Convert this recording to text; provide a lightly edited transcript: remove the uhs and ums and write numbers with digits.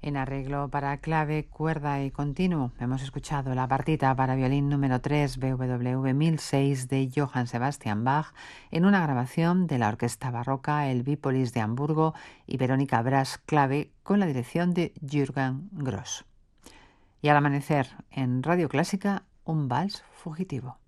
En arreglo para clave, cuerda y continuo, hemos escuchado la partita para violín número 3 BWV 1006 de Johann Sebastian Bach en una grabación de la Orquesta Barroca El Bípolis de Hamburgo y Verónica Brass clave con la dirección de Jürgen Gross. Y al amanecer, en Radio Clásica, un vals fugitivo.